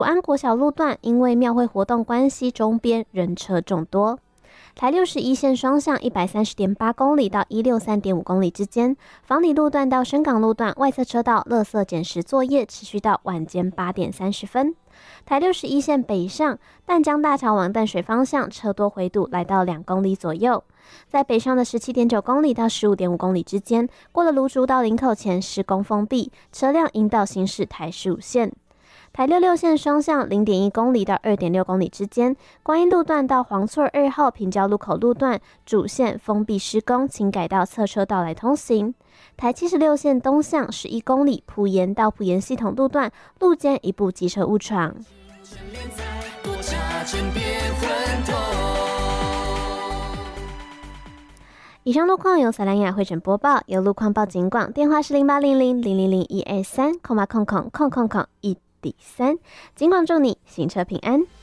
安国小路段因为庙会活动关系，中边人车众多。台61线双向 130.8 公里到163.5 公里之间，房里路段到深港路段外侧车道垃圾捡拾作业持续到晚间8点30分。台61线北上淡江大桥往淡水方向车多回堵来到2公里左右。在北上的 17.9 公里到 15.5 公里之间，过了芦竹到林口前施工封闭，车辆引导行驶台15线。台66线双向 0.1 公里到 2.6 公里之间，观音路段到黄厝2号平交路口路段主线封闭施工，请改道侧车道来通行。台76线东向11公里埔盐到埔盐系统路段路肩一部机车误闯。以上路况由萨兰雅汇整播报，由路况报警广，电话是0800000123，08000001D3。警广祝你行车平安。